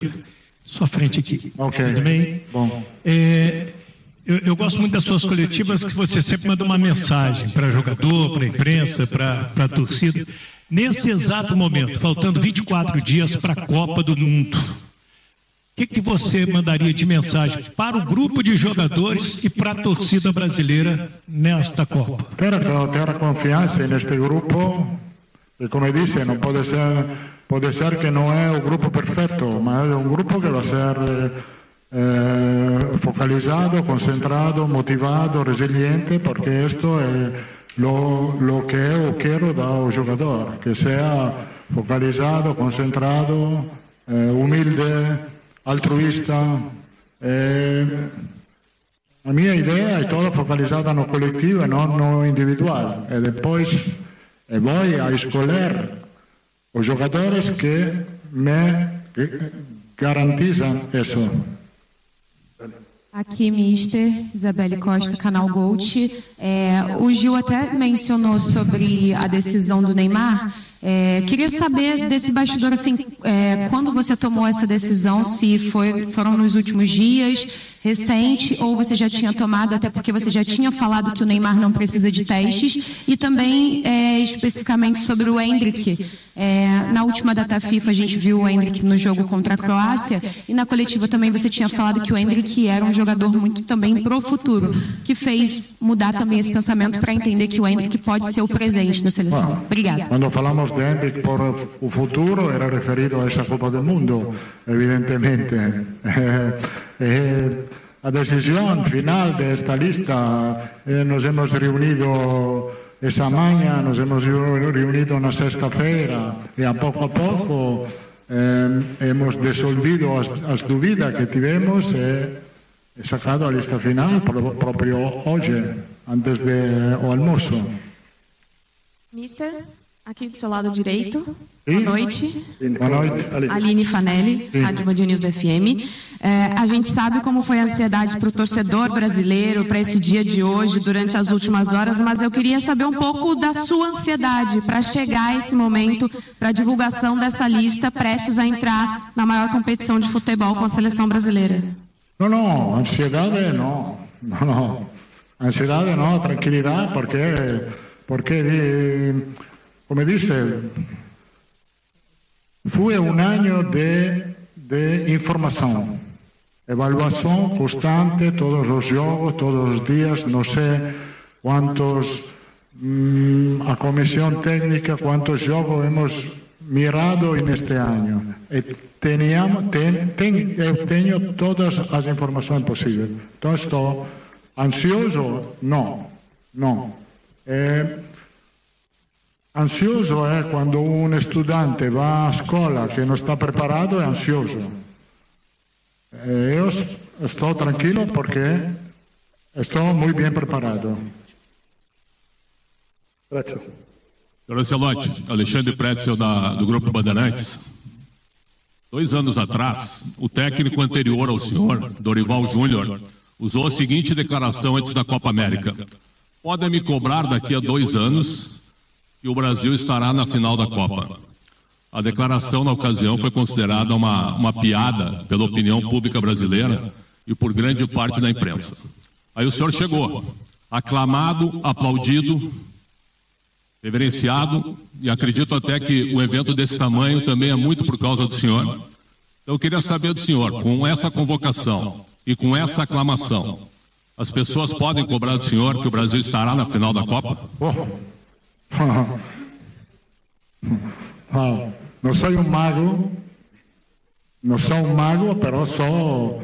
Sua frente aqui. Ok. Tudo bem? Bom. Eu gosto muito das suas coletivas, que você sempre manda uma mensagem para jogador, para a imprensa, para a torcida. Nesse exato momento, faltando 24 dias para a Copa do Mundo, o que você mandaria de mensagem para o grupo de jogadores e para a torcida brasileira nesta Copa? Ter confiança neste grupo, e como disse, não pode ser que não é o grupo perfeito, mas é um grupo que vai ser focalizado, concentrado, motivado, resiliente, porque isto é lo que eu quero do jogador, que seja focalizado, concentrado, humilde, altruísta. A minha ideia é toda focalizada no coletivo e não no individual. E depois vou a escolher os jogadores que me garantizam isso. Aqui, Mister, Isabelle Costa, Canal Gold. O Gil até mencionou sobre a decisão do Neymar. Queria saber desse bastidor, assim, quando você tomou essa decisão, se foram nos últimos dias, recente, ou você já tinha tomado, até porque você já tinha falado que o Neymar não precisa de testes, e também especificamente sobre o Endrick. Na última data FIFA a gente viu o Endrick no jogo contra a Croácia, e na coletiva também você tinha falado que o Endrick era um jogador muito também pro futuro, que fez mudar também esse pensamento para entender que o Endrick pode ser o presente da seleção. Obrigada. Quando falamos de Endrick por o futuro, era referido a essa Copa do Mundo, evidentemente. A decisão final desta lista, nos hemos reunido essa manhã, nos hemos reunido na sexta-feira, e a pouco hemos dissolvido as dúvidas que tivemos e sacado a lista final próprio hoje, antes do almoço. Mister, aqui do seu lado direito. Boa noite. Boa noite. Aline Fanelli, Rádio Band News FM. A gente sabe como foi a ansiedade para o torcedor brasileiro, para esse dia de hoje, durante as últimas horas, mas eu queria saber um pouco da sua ansiedade para chegar a esse momento, para a divulgação dessa lista, prestes a entrar na maior competição de futebol com a seleção brasileira. Não, ansiedade não. Ansiedade não, tranquilidade, porque como disse, foi um ano de informação, avaliação constante, todos os jogos, todos os dias, não sei quantos, a comissão técnica, quantos jogos hemos mirado neste ano. Eu tenho todas as informações possíveis. Então estou ansioso? Não. Ansioso é quando um estudante vai à escola que não está preparado, é ansioso. Eu estou tranquilo porque estou muito bem preparado. Senhor Ancelotti, Alexandre Pretzel do Grupo Bandeirantes. 2 anos atrás, o técnico anterior ao senhor, Dorival Júnior, usou a seguinte declaração antes da Copa América: podem me cobrar daqui a 2 anos que o Brasil estará na final da Copa. A declaração na ocasião foi considerada uma piada pela opinião pública brasileira e por grande parte da imprensa. Aí o senhor chegou, aclamado, aplaudido, reverenciado, e acredito até que um evento desse tamanho também é muito por causa do senhor. Então eu queria saber do senhor, com essa convocação e com essa aclamação, as pessoas podem cobrar do senhor que o Brasil estará na final da Copa? Não sou um mago, mas sou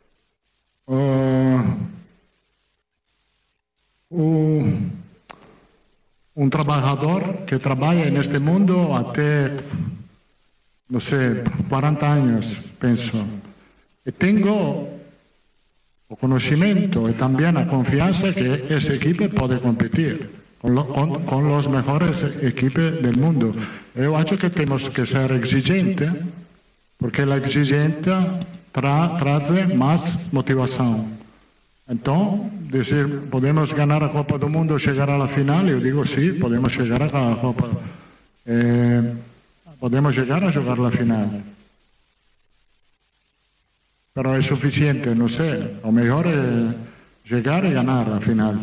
um trabalhador que trabalha neste mundo até, não sei, 40 anos, penso. E tenho o conhecimento e também a confiança que essa equipe pode competir com as melhores equipes do mundo. Eu acho que temos que ser exigentes, porque a exigência traz mais motivação. Então, dizer, podemos ganhar a Copa do Mundo, chegar à final, eu digo sim, podemos chegar à Copa, podemos chegar a jogar a final. pero es suficiente, no sé. Lo mejor es llegar y ganar al final.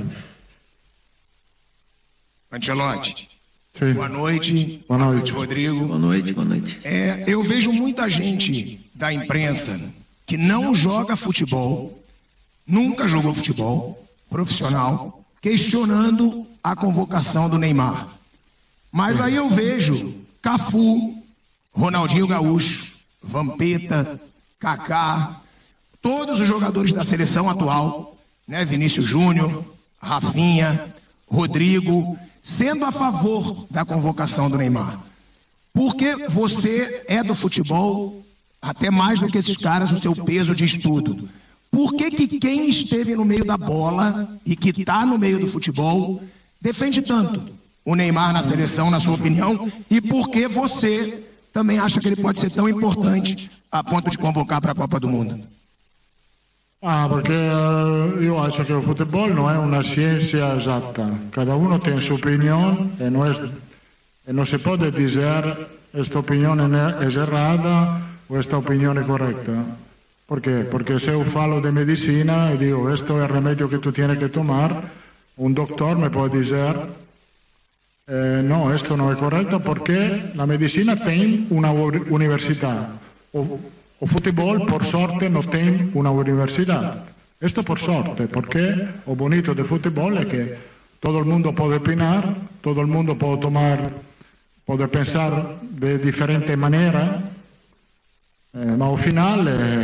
Ancelotti. Sim. Boa noite. Boa noite, Rodrigo. Boa noite, boa noite. Eu vejo muita gente da imprensa que não joga futebol, nunca jogou futebol profissional, questionando a convocação do Neymar. Mas aí eu vejo Cafu, Ronaldinho Gaúcho, Vampeta, Kaká, todos os jogadores da seleção atual, né? Vinícius Júnior, Rafinha, Rodrigo, sendo a favor da convocação do Neymar. Porque você é do futebol, até mais do que esses caras, o seu peso de estudo. Por que quem esteve no meio da bola e que está no meio do futebol defende tanto o Neymar na seleção, na sua opinião? E por que você também acha que ele pode ser tão importante a ponto de convocar para a Copa do Mundo? Porque io acho che il football non è una scienza esatta, cada uno tiene su opinione e non si può dire questa opinione è errata o questa opinione è corretta. Perché? Perché se io falo di medicina e dico questo è il rimedio che tu tienes che tomare, un doctor mi può dire no, questo non è corretto perché la medicina tiene una università. O football, por sorte, no tiene una universidad. Esto por sorte, porque lo bonito del fútbol es que todo el mundo puede opinar, todo el mundo puede pensar de diferente manera, ma al final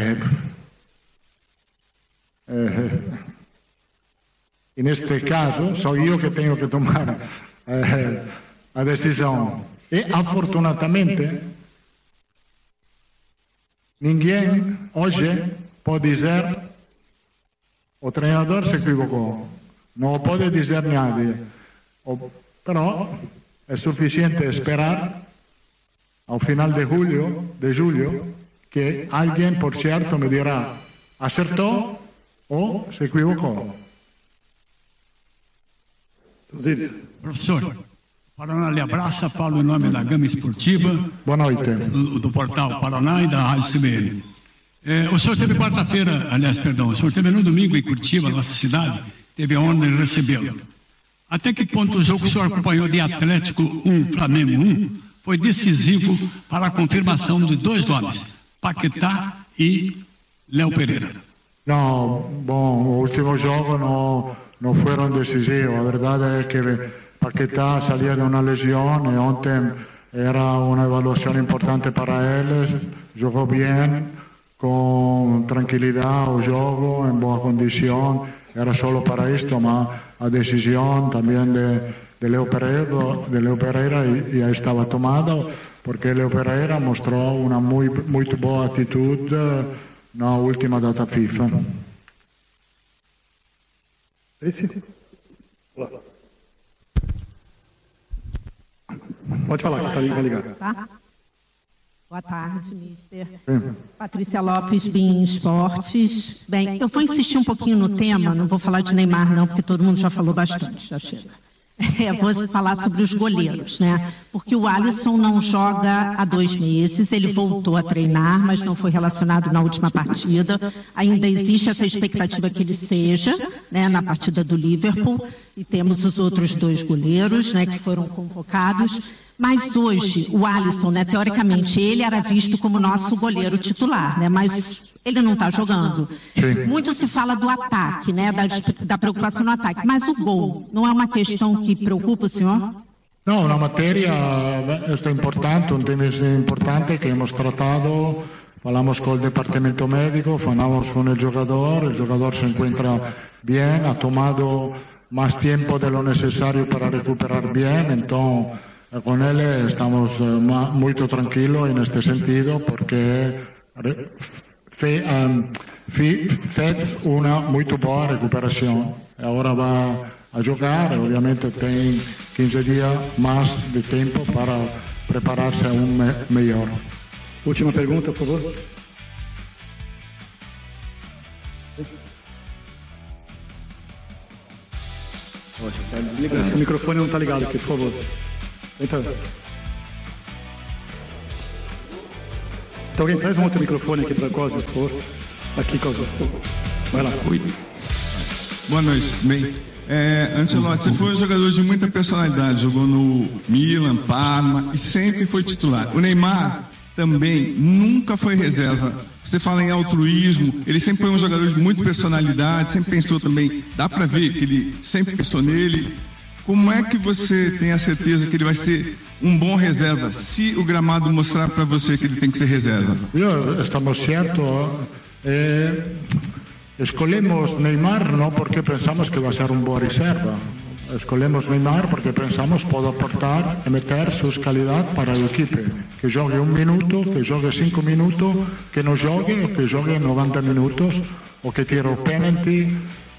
en este caso soy yo que tengo que tomar la decisión. Y afortunadamente ninguém hoje pode dizer o treinador se equivocou, não pode dizer ninguém, però é suficiente esperar ao final de julho que alguém por certo me dirá acertou ou se equivocou. Professor, Paraná lhe abraça, falo em nome da Gama Esportiva. Boa noite. Do portal Paraná e da Rádio CBN. O senhor teve quarta-feira, o senhor teve no domingo em Curitiba, nossa cidade, teve a honra de recebê-lo. Até que ponto o jogo que o senhor acompanhou de Atlético 1, Flamengo 1, foi decisivo para a confirmação de dois nomes, Paquetá e Léo Pereira? Não, bom, o último jogo não foram decisivos. A verdade é que Paquetá salía de una lesión y ontem era una evaluación importante para él, jugó bien, con tranquilidad o juego, en buena condición, era solo para esto, ma la decisión también de Léo Pereira ya estaba tomada, porque Léo Pereira mostró una muy buena actitud en la última data FIFA. Pode falar, que está ligado. Tá? Boa tarde, mister. Patrícia Lopes, BIM Esportes. Bem, eu vou insistir um pouquinho no tema, não vou falar de Neymar não, porque todo mundo já falou bastante, já chega. Vou falar sobre os goleiros, né? Porque o Alisson não joga há 2 meses, ele voltou a treinar, mas não foi relacionado na última partida. Ainda existe essa expectativa que ele seja, né, na partida do Liverpool. E temos os outros 2 goleiros, né, que foram convocados. Mas hoje, o Alisson, né, teoricamente, ele era visto como nosso goleiro titular, né? Mas ele não está jogando. Sim. Muito se fala do ataque, né, da preocupação no ataque, mas o gol não é uma questão que preocupa o senhor? Não, una materia, esto es importante, un tema importante que hemos tratado, hablamos con el departamento médico, hablamos con el jugador se encuentra bien, ha tomado más tiempo de lo necesario para recuperar bien, entonces con él estamos muy tranquilos en este sentido porque fez una muy buena recuperación. Ahora va a jugar, obviamente tiene 15 días más de tiempo para prepararse aún mejor. Última pergunta, por favor. O microfone não está ligado aqui, por favor. Então, alguém traz um outro microfone aqui para a Cosme, por favor. Aqui, Cosmo. Vai lá. Oi. Boa noite. Bem, Ancelotti, você foi um jogador de muita personalidade, jogou no Milan, Parma e sempre foi titular. O Neymar também nunca foi reserva. Você fala em altruísmo, ele sempre foi um jogador de muita personalidade, sempre pensou também, dá pra ver que ele sempre pensou nele. Como é que você tem a certeza que ele vai ser um bom reserva, se o gramado mostrar para você que ele tem que ser reserva? Estamos certos. Escolhemos Neymar não porque pensamos que vai ser um bom reserva. Escolhemos Neymar porque pensamos que pode aportar e meter suas qualidades para a equipe. Que jogue 1 minuto, que jogue 5 minutos, que não jogue ou que jogue 90 minutos, ou que tire o pênalti.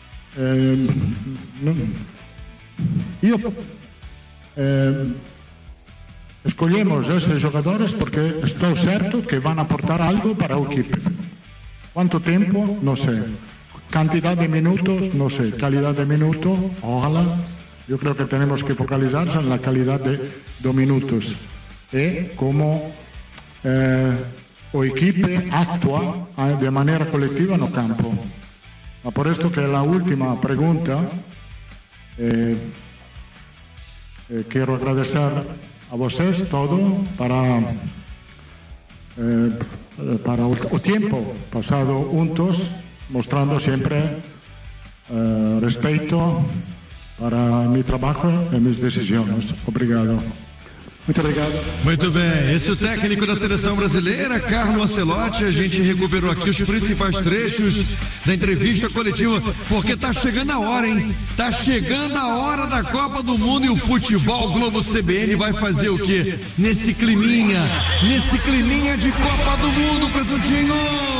Escolhemos esses jogadores porque estou certo que vão aportar algo para a equipe. Quanto tempo? Não sei. Quantidade de minutos? Não sei. Qualidade de minutos? Ojalá. Eu creo que temos que focalizar-nos na qualidade de minutos e como a equipe atua de maneira coletiva no campo. Por isto que a última pergunta. Quero agradecer a vocês todo para o tempo passado juntos, mostrando sempre respeito para meu trabalho e minhas decisões. Obrigado. Muito obrigado. Muito bem, esse é o técnico da seleção brasileira, Carlo Ancelotti. A gente recuperou aqui os principais trechos da entrevista coletiva, porque tá chegando a hora, hein? Tá chegando a hora da Copa do Mundo e o futebol Globo CBN vai fazer o quê? Nesse climinha de Copa do Mundo, presuntinho!